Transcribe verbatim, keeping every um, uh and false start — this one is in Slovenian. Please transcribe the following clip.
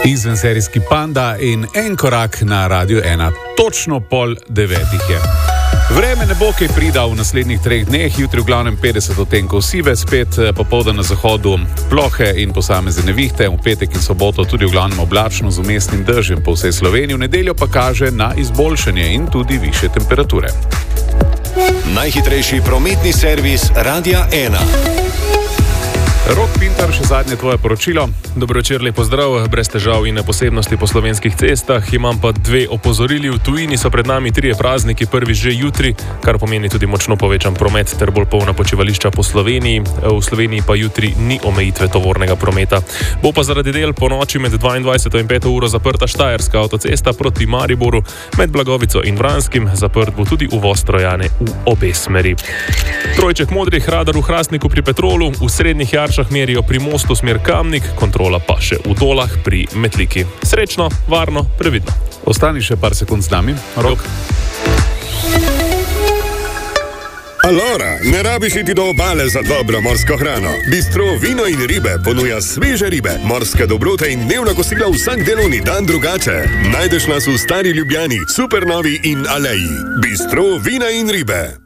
Izvenserijski Panda in en korak na Radiu ena. Točno pol devetih je. Vreme ne bo kaj prida v naslednjih treh dneh, jutri v glavnem petdeset odtenkov sive, spet popoldan na zahodu plohe in posamezne nevihte, v petek in soboto tudi v glavnem oblačno z umestnim dežjem po vsej Sloveniji, v nedeljo pa kaže na izboljšanje in tudi višje temperature. Najhitrejši prometni servis Radia ena. Rok Pintar, še zadnje tvoje poročilo. Dobro večer, lep pozdrav, brez težav in posebnosti po slovenskih cestah. Imam pa dve opozorili. V tujini so pred nami trije prazniki, prvi že jutri, kar pomeni tudi močno povečan promet ter bolj polna počivališča po Sloveniji. V Sloveniji pa jutri ni omejitve tovornega prometa. Bo pa zaradi del po noči med dvaindvajseto in peto uro zaprta Štajerska avtocesta proti Mariboru, med Blagovico in Vranskim. Zaprt bo tudi uvoz Trojane v obe smeri. Trojček modrih, radar v Hrastniku pri Petrolu, v srednjih Jaršah merijo pri mostu smer Kamnik, kontrola pa še v Dolah pri Metliki. Srečno, varno, previdno. Ostani še par sekund z nami, Rok. Alora, ne rabiš iti do obale za dobro morsko hrano. Bistro Vino in ribe ponuja sveže ribe, morske dobrote in dnevna kosila vsak delovni dan drugače. Najdeš nas v Stari Ljubljani, Supernovi in Aleji. Bistro Vina in ribe.